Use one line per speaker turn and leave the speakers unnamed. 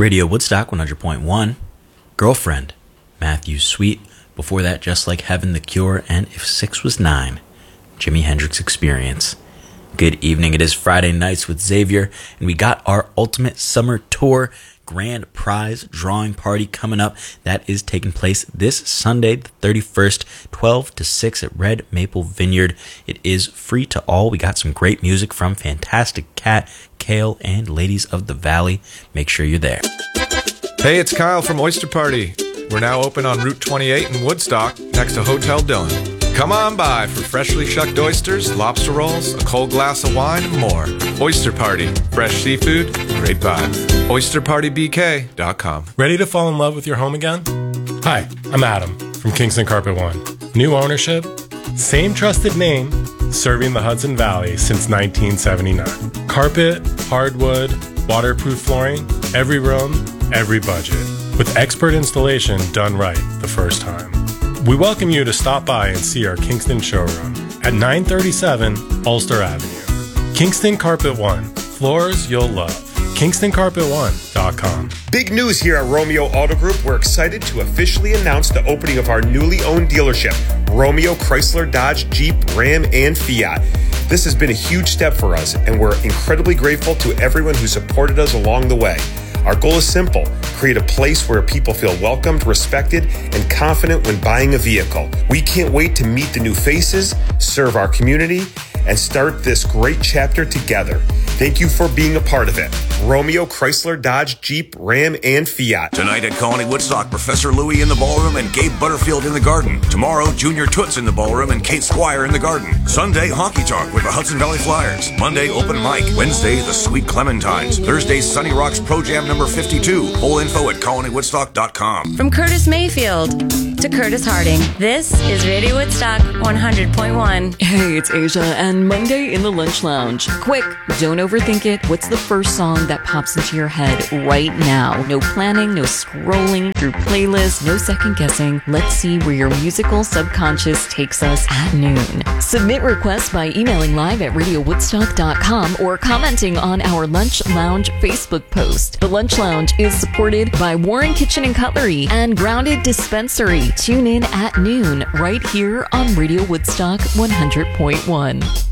Radio Woodstock 100.1, Girlfriend, Matthew Sweet. Before that, Just Like Heaven, The Cure, and If 6 Was 9, Jimi Hendrix Experience. Good evening, it is Friday Nights with Xavier, and we got our Ultimate Summer Tour Grand Prize Drawing Party coming up. That is taking place this Sunday, the 31st, 12 to 6 at Red Maple Vineyard. It is free to all. We got some great music from Fantastic Cat, Kale, and Ladies of the Valley. Make sure you're there.
Hey, it's Kyle from Oyster Party. We're now open on Route 28 in Woodstock, next to Hotel Dillon. Come on by for freshly shucked oysters, lobster rolls, a cold glass of wine, and more. Oyster Party. Fresh seafood, great vibes. OysterPartyBK.com.
Ready to fall in love with your home again? Hi, I'm Adam from Kingston Carpet One. New ownership, same trusted name, serving the Hudson Valley since 1979. Carpet, hardwood, waterproof flooring, every room, every budget. With expert installation done right the first time. We welcome you to stop by and see our Kingston showroom at 937 Ulster Avenue. Kingston Carpet One. Floors you'll love. KingstonCarpet1.com.
Big news here at Romeo Auto Group. We're excited to officially announce the opening of our newly owned dealership, Romeo Chrysler Dodge Jeep Ram and Fiat. This has been a huge step for us, and we're incredibly grateful to everyone who supported us along the way. Our goal is simple: create a place where people feel welcomed, respected, and confident when buying a vehicle. We can't wait to meet the new faces, serve our community, and start this great chapter together. Thank you for being a part of it. Romeo Chrysler Dodge Jeep Ram and Fiat.
Tonight at Colony Woodstock, Professor Louie in the ballroom and Gabe Butterfield in the garden. Tomorrow, Junior Toots in the ballroom and Kate Squire in the garden. Sunday, Honky Tonk with the Hudson Valley Flyers. Monday, Open Mic. Wednesday, the Sweet Clementines. Thursday, Sunny Rocks Pro Jam number 52. Full info at colonywoodstock.com.
From Curtis Mayfield to Curtis Harding, this is Radio Woodstock 100.1.
Hey, it's Asia, and Monday in the Lunch Lounge. Quick, don't overthink it. What's the first song that pops into your head right now? No planning, no scrolling through playlists, no second guessing. Let's see where your musical subconscious takes us at noon. Submit requests by emailing live at radiowoodstock.com or commenting on our Lunch Lounge Facebook post. The Lunch Lounge is supported by Warren Kitchen and Cutlery and Grounded Dispensary. Tune in at noon right here on Radio Woodstock 100.1.